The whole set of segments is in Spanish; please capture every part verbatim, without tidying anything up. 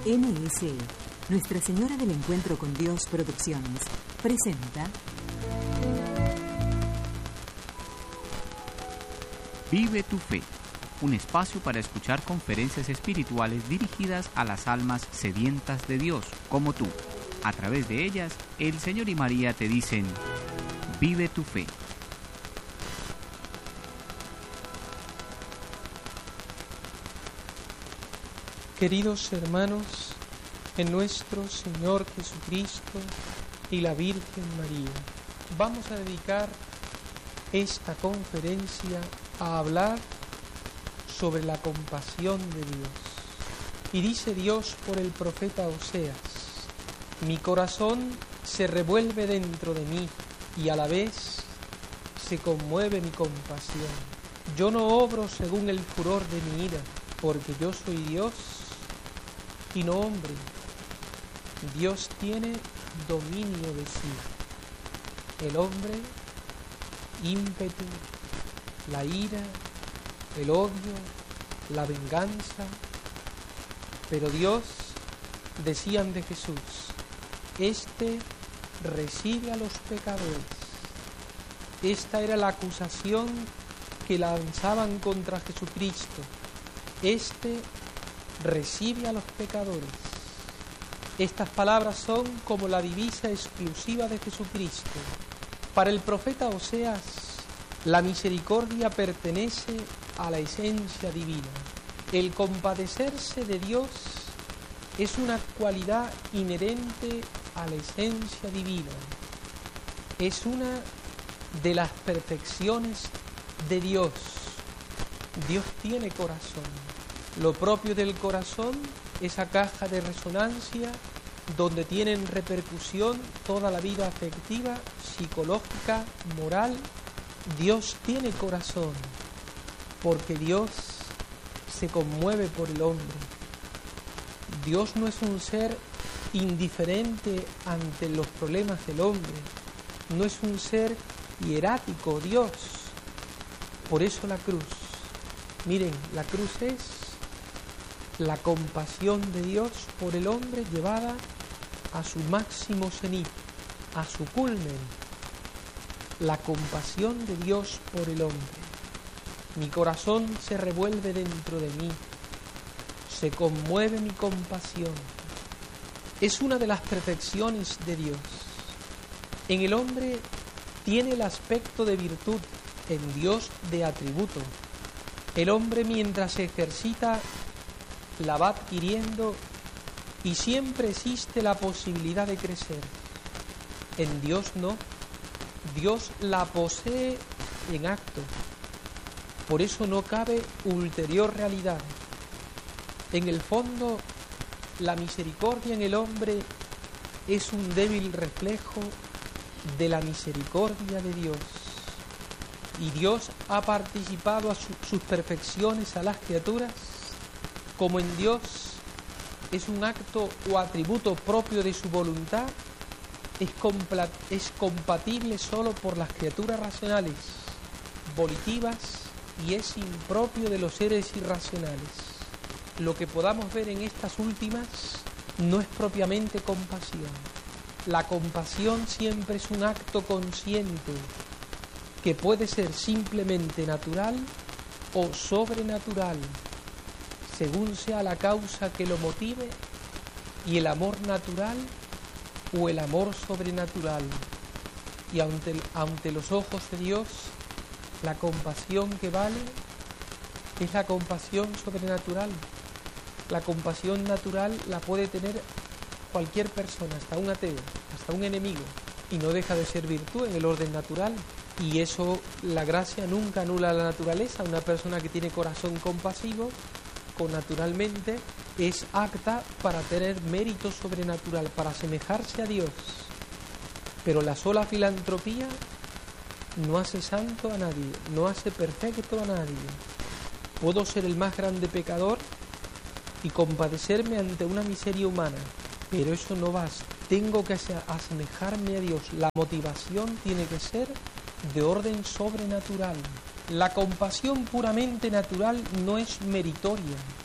N S E, Nuestra Señora del Encuentro con Dios Producciones, presenta Vive tu fe, un espacio para escuchar conferencias espirituales dirigidas a las almas sedientas de Dios, como tú. A través de ellas, el Señor y María te dicen, vive tu fe. Queridos hermanos, en nuestro Señor Jesucristo y la Virgen María, vamos a dedicar esta conferencia a hablar sobre la compasión de Dios. Y dice Dios por el profeta Oseas: mi corazón se revuelve dentro de mí y a la vez se conmueve mi compasión. Yo no obro según el furor de mi ira, porque yo soy Dios y no hombre. Dios tiene dominio de sí. El hombre, ímpetu, la ira, el odio, la venganza. Pero Dios, decían de Jesús, este recibe a los pecadores. Esta era la acusación que lanzaban contra Jesucristo. Este recibe a los pecadores. Estas palabras son como la divisa exclusiva de Jesucristo. Para el profeta Oseas, la misericordia pertenece a la esencia divina. El compadecerse de Dios es una cualidad inherente a la esencia divina. Es una de las perfecciones de Dios. Dios tiene corazón. Lo propio del corazón, esa caja de resonancia donde tienen repercusión toda la vida afectiva, psicológica, moral. Dios tiene corazón, porque Dios se conmueve por el hombre. Dios no es un ser indiferente ante los problemas del hombre, no es un ser hierático, Dios. Por eso la cruz. Miren, la cruz es la compasión de Dios por el hombre llevada a su máximo cenit, a su culmen. La compasión de Dios por el hombre. Mi corazón se revuelve dentro de mí, se conmueve mi compasión. Es una de las perfecciones de Dios. En el hombre tiene el aspecto de virtud, en Dios de atributo. El hombre, mientras se ejercita, la va adquiriendo y siempre existe la posibilidad de crecer. En Dios no. Dios la posee en acto. Por eso no cabe ulterior realidad. En el fondo, la misericordia en el hombre es un débil reflejo de la misericordia de Dios. Y Dios ha participado a su, sus perfecciones a las criaturas. Como en Dios es un acto o atributo propio de su voluntad, es, compla- es compatible solo por las criaturas racionales, volitivas, y es impropio de los seres irracionales. Lo que podamos ver en estas últimas no es propiamente compasión. La compasión siempre es un acto consciente que puede ser simplemente natural o sobrenatural, según sea la causa que lo motive, y el amor natural o el amor sobrenatural. Y ante, ante los ojos de Dios, la compasión que vale es la compasión sobrenatural. La compasión natural la puede tener cualquier persona, hasta un ateo, hasta un enemigo, y no deja de ser virtud en el orden natural. Y eso, la gracia nunca anula la naturaleza. Una persona que tiene corazón compasivo, naturalmente es apta para tener mérito sobrenatural, para asemejarse a Dios. Pero la sola filantropía no hace santo a nadie, no hace perfecto a nadie. Puedo ser el más grande pecador y compadecerme ante una miseria humana, pero eso no basta. Tengo que asemejarme a Dios. La motivación tiene que ser de orden sobrenatural. La compasión puramente natural no es meritoria.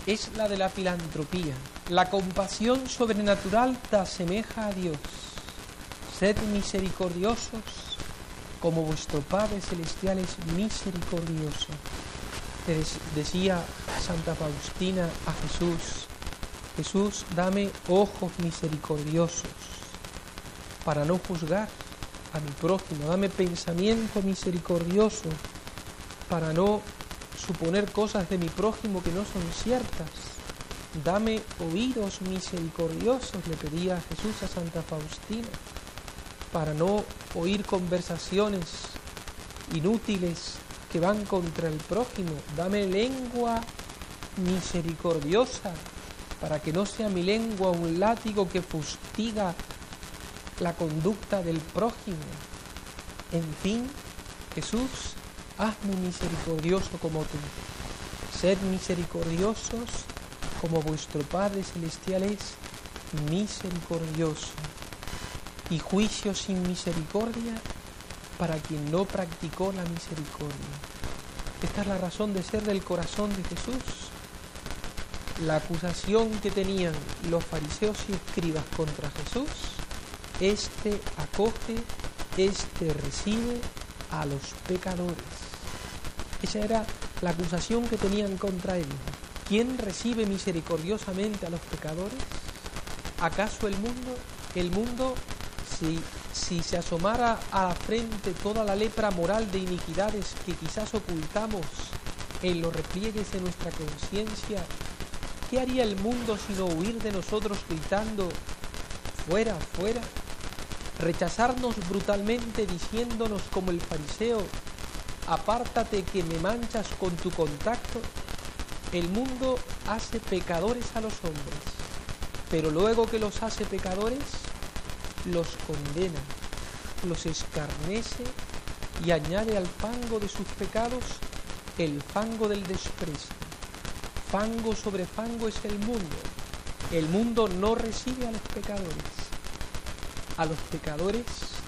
es la de la filantropía. La compasión sobrenatural te asemeja a Dios. Sed misericordiosos, como vuestro Padre Celestial es misericordioso. Les decía Santa Faustina a Jesús: Jesús, dame ojos misericordiosos para no juzgar a mi prójimo. Dame pensamiento misericordioso para no suponer cosas de mi prójimo que no son ciertas. Dame oídos misericordiosos, le pedía Jesús a Santa Faustina, para no oír conversaciones inútiles que van contra el prójimo. Dame lengua misericordiosa, para que no sea mi lengua un látigo que fustiga la conducta del prójimo. En fin, Jesús, hazme misericordioso como tú. Sed misericordiosos, como vuestro Padre Celestial es misericordioso. Y juicio sin misericordia para quien no practicó la misericordia. Esta es la razón de ser del corazón de Jesús. La acusación que tenían los fariseos y escribas contra Jesús: este acoge, este recibe a los pecadores. Esa era la acusación que tenían contra él. ¿Quién recibe misericordiosamente a los pecadores? ¿Acaso el mundo? El mundo, si, si se asomara a la frente toda la lepra moral de iniquidades que quizás ocultamos en los repliegues de nuestra conciencia, ¿qué haría el mundo sino huir de nosotros gritando: fuera, fuera? Rechazarnos brutalmente diciéndonos como el fariseo: apártate que me manchas con tu contacto. El mundo hace pecadores a los hombres, pero luego que los hace pecadores, los condena, los escarnece y añade al fango de sus pecados el fango del desprecio. Fango sobre fango es el mundo. El mundo no recibe a los pecadores. A los pecadores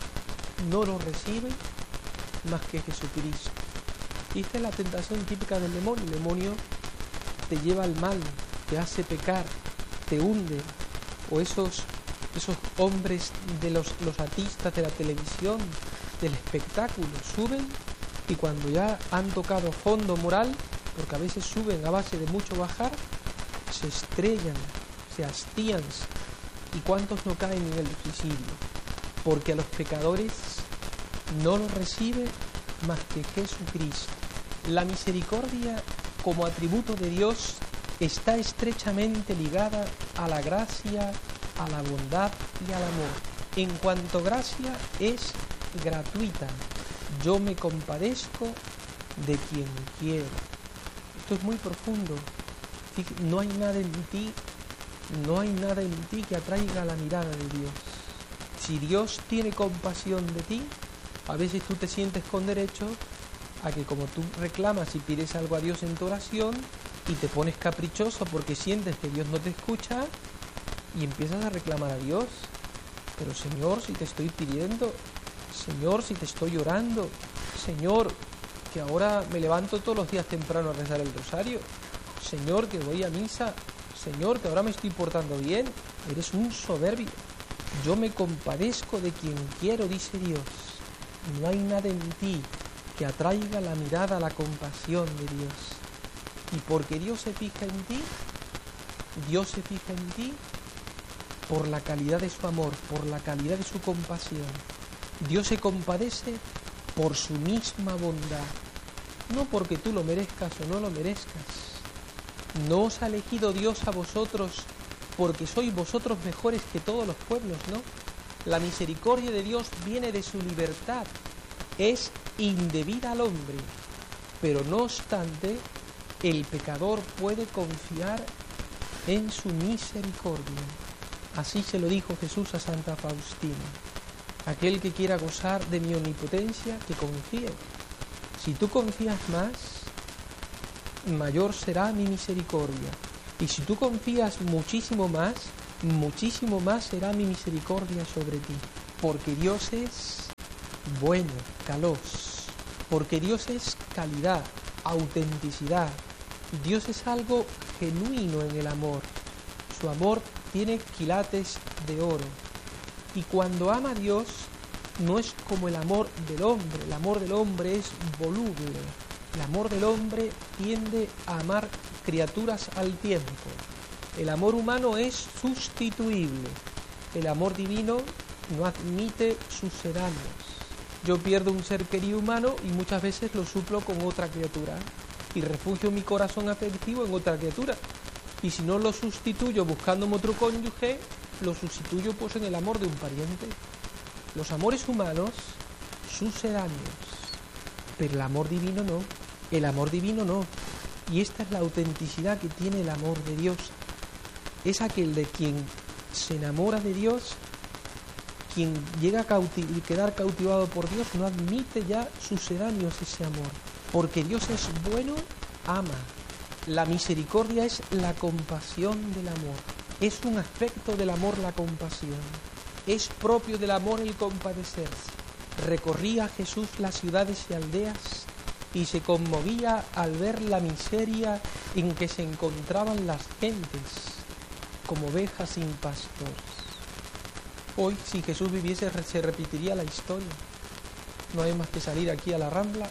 no los recibe más que Jesucristo. Y esta es la tentación típica del demonio. El demonio te lleva al mal, te hace pecar, te hunde. O esos, esos hombres de los, los artistas de la televisión, del espectáculo, suben y cuando ya han tocado fondo moral, porque a veces suben a base de mucho bajar, se estrellan, se hastían. ¿Y cuántos no caen en el suicidio? Porque a los pecadores no los recibe más que Jesucristo. La misericordia como atributo de Dios está estrechamente ligada a la gracia, a la bondad y al amor. En cuanto gracia es gratuita, yo me compadezco de quien quiero. Esto es muy profundo. No hay nada en ti, no hay nada en ti que atraiga la mirada de Dios. Si Dios tiene compasión de ti, a veces tú te sientes con derecho a que, como tú reclamas y pides algo a Dios en tu oración y te pones caprichoso porque sientes que Dios no te escucha y empiezas a reclamar a Dios. Pero Señor, si te estoy pidiendo, Señor, si te estoy orando, Señor, que ahora me levanto todos los días temprano a rezar el rosario, Señor, que voy a misa, Señor, que ahora me estoy portando bien. Eres un soberbio. Yo me compadezco de quien quiero, dice Dios. No hay nada en ti que atraiga la mirada a la compasión de Dios. Y porque Dios se fija en ti, Dios se fija en ti por la calidad de su amor, por la calidad de su compasión. Dios se compadece por su misma bondad, no porque tú lo merezcas o no lo merezcas. No os ha elegido Dios a vosotros porque sois vosotros mejores que todos los pueblos, ¿no? La misericordia de Dios viene de su libertad, es indebida al hombre, pero no obstante, el pecador puede confiar en su misericordia. Así se lo dijo Jesús a Santa Faustina: aquel que quiera gozar de mi omnipotencia, que confíe. Si tú confías más, mayor será mi misericordia. Y si tú confías muchísimo más, muchísimo más será mi misericordia sobre ti. Porque Dios es bueno, kalos. Porque Dios es calidad, autenticidad. Dios es algo genuino en el amor. Su amor tiene quilates de oro. Y cuando ama a Dios, no es como el amor del hombre. El amor del hombre es voluble. El amor del hombre tiende a amar criaturas al tiempo. El amor humano es sustituible. El amor divino no admite sucedáneos. Yo pierdo un ser querido humano y muchas veces lo suplo con otra criatura y refugio mi corazón afectivo en otra criatura. Y si no lo sustituyo buscándome otro cónyuge, lo sustituyo pues en el amor de un pariente. Los amores humanos, sucedáneos, pero el amor divino no. El amor divino no. Y esta es la autenticidad que tiene el amor de Dios. Es aquel de quien se enamora de Dios, quien llega a cautiv- quedar cautivado por Dios, no admite ya sucedáneos ese amor. Porque Dios es bueno, ama. La misericordia es la compasión del amor. Es un aspecto del amor la compasión. Es propio del amor el compadecerse. Recorría Jesús las ciudades y aldeas y se conmovía al ver la miseria en que se encontraban las gentes, como ovejas sin pastores. Hoy, si Jesús viviese, se repetiría la historia. No hay más que salir aquí a la Rambla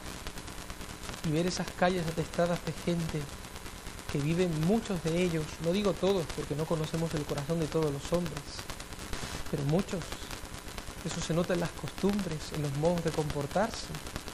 y ver esas calles atestadas de gente que viven, muchos de ellos, no digo todos, porque no conocemos el corazón de todos los hombres, pero muchos. Eso se nota en las costumbres, en los modos de comportarse.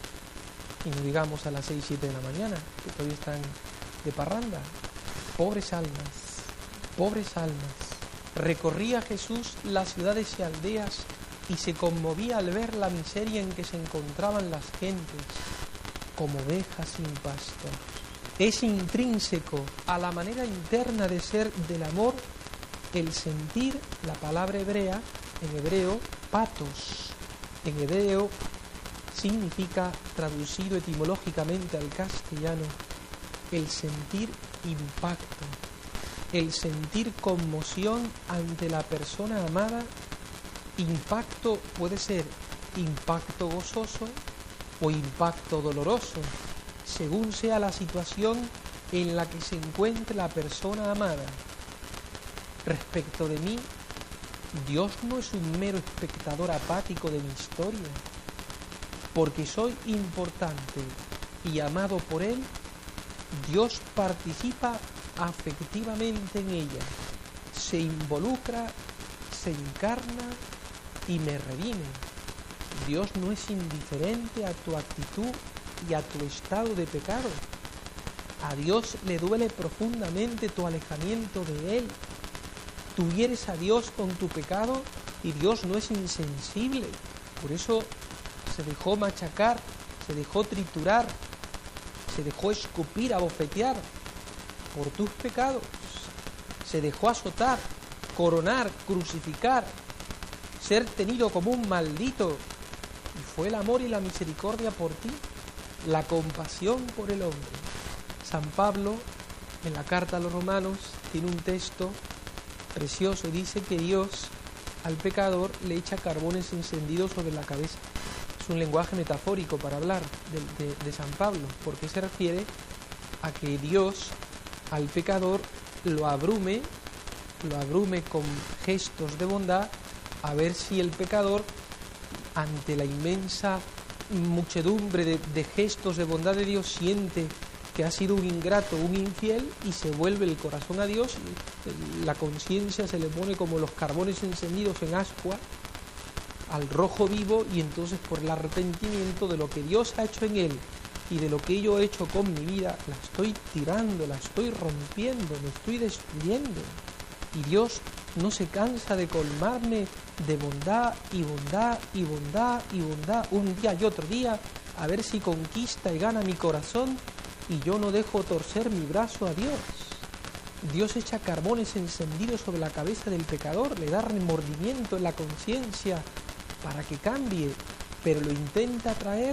Y no digamos a las seis, siete de la mañana, que todavía están de parranda. Pobres almas, pobres almas. Recorría Jesús las ciudades y aldeas y se conmovía al ver la miseria en que se encontraban las gentes, como ovejas sin pastor. Es intrínseco a la manera interna de ser del amor el sentir la palabra hebrea, en hebreo, patos. En hebreo significa, traducido etimológicamente al castellano, el sentir impacto, el sentir conmoción ante la persona amada. Impacto puede ser impacto gozoso o impacto doloroso, según sea la situación en la que se encuentre la persona amada. Respecto de mí, Dios no es un mero espectador apático de mi historia. Porque soy importante y amado por Él, Dios participa afectivamente en ella, se involucra, se encarna y me redime. Dios no es indiferente a tu actitud y a tu estado de pecado. A Dios le duele profundamente tu alejamiento de Él. Tú hieres a Dios con tu pecado y Dios no es insensible. Por eso se dejó machacar, se dejó triturar, se dejó escupir, abofetear por tus pecados. Se dejó azotar, coronar, crucificar, ser tenido como un maldito. Y fue el amor y la misericordia por ti, la compasión por el hombre. San Pablo, en la carta a los Romanos, tiene un texto precioso. Dice que Dios al pecador le echa carbones encendidos sobre la cabeza. Es un lenguaje metafórico para hablar de, de, de San Pablo, porque se refiere a que Dios al pecador lo abrume, lo abrume con gestos de bondad, a ver si el pecador, ante la inmensa muchedumbre de, de gestos de bondad de Dios, siente que ha sido un ingrato, un infiel, y se vuelve el corazón a Dios, y la conciencia se le pone como los carbones encendidos en ascua, al rojo vivo, y entonces por el arrepentimiento de lo que Dios ha hecho en él y de lo que yo he hecho con mi vida, la estoy tirando, la estoy rompiendo, me estoy destruyendo. Y Dios no se cansa de colmarme de bondad y bondad y bondad y bondad, un día y otro día, a ver si conquista y gana mi corazón, y yo no dejo torcer mi brazo a Dios. Dios echa carbones encendidos sobre la cabeza del pecador, le da remordimiento en la conciencia para que cambie, pero lo intenta traer,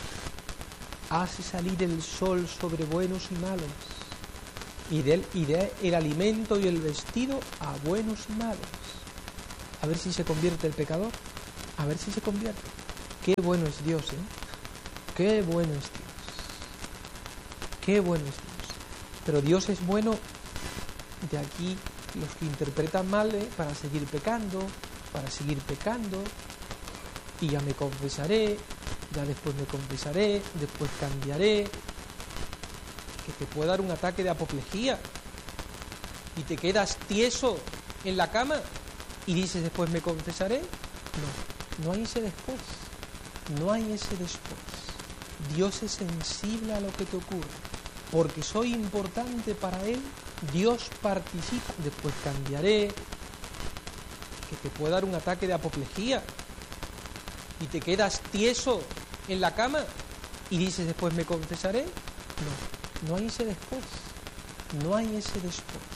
hace salir el sol sobre buenos y malos, y de, él, y de el alimento y el vestido a buenos y malos. A ver si se convierte el pecador, a ver si se convierte. Qué bueno es Dios, ¿eh? Qué bueno es Dios. Qué bueno es Dios. Pero Dios es bueno De aquí los que interpretan mal, ¿eh? Para seguir pecando, para seguir pecando, y ya me confesaré, ya después me confesaré, después cambiaré, que te puede dar un ataque de apoplejía y te quedas tieso en la cama y dices después me confesaré. No, no hay ese después, no hay ese después. Dios es sensible a lo que te ocurre, porque soy importante para Él. Dios participa, después cambiaré, que te puede dar un ataque de apoplejía y te quedas tieso en la cama y dices después me confesaré. No, no hay ese después, no hay ese después.